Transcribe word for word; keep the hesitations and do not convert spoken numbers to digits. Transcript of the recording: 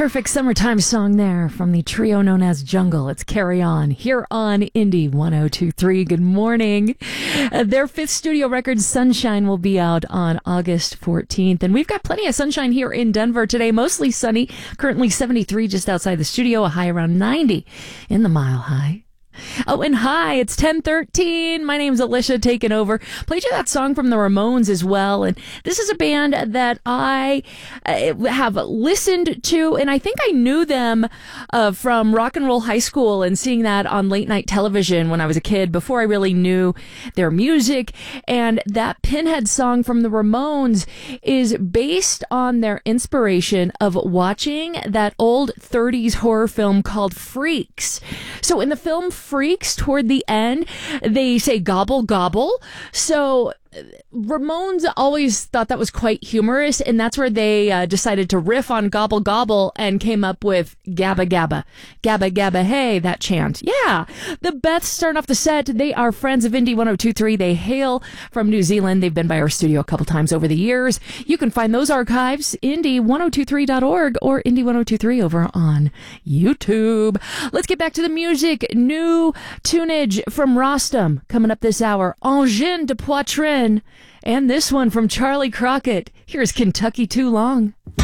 Perfect summertime song there from the trio known as Jungle. It's Carry On here on Indie one oh two point three. Good morning. Uh, their fifth studio record, Sunshine, will be out on August fourteenth. And we've got plenty of sunshine here in Denver today. Mostly sunny. Currently seventy-three just outside the studio. A high around ninety in the Mile High. Oh, and hi, it's ten thirteen. My name's Alicia, taking over. Played you that song from the Ramones as well. And this is a band that I uh, have listened to, and I think I knew them uh, from Rock and Roll High School and seeing that on late night television when I was a kid before I really knew their music. And that Pinhead song from the Ramones is based on their inspiration of watching that old thirties horror film called Freaks. So in the film Freaks, toward the end, they say gobble gobble. So Ramones always thought that was quite humorous, and that's where they uh, decided to riff on gobble gobble and came up with gabba gabba, gabba gabba hey, that chant. Yeah, the Beths starting off the set. They are friends of Indie one oh two point three. They hail from New Zealand. They've been by our studio a couple times over the years. You can find those archives, indie one oh two three dot org or indie one oh two three over on YouTube. Let's get back to the music. New tunage from Rostam coming up this hour. Engin de Poitrine. And this one from Charlie Crockett. Here's Kentucky Too Long.